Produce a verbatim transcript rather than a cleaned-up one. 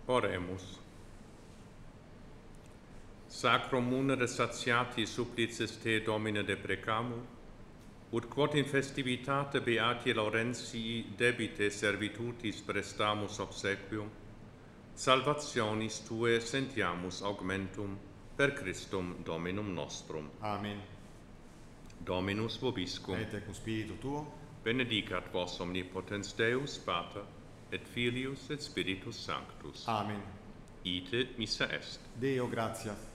Oremus. Sacrum munere satiati supplices te, Domine, deprecamur, ut quod in festivitate Beati Laurentii debite servitutis prestamus obsequium, salvationis Tue sentiamus augmentum per Christum Dominum nostrum. Amen. Dominus vobiscum. Et cum spiritu tuo. Benedicat vos omnipotens Deus, Pater, et Filius, et Spiritus Sanctus. Amen. Ite missa est. Deo gratias.